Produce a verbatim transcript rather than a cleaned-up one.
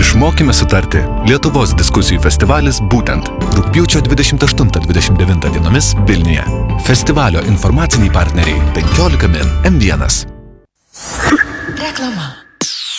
Išmokime sutarti. Lietuvos diskusijų festivalis būtent rugpjūčio dvidešimt aštuntą dvidešimt devintą dienomis Vilniuje. Festivalio informaciniai partneriai penkiolika min, M vienas. Reklama.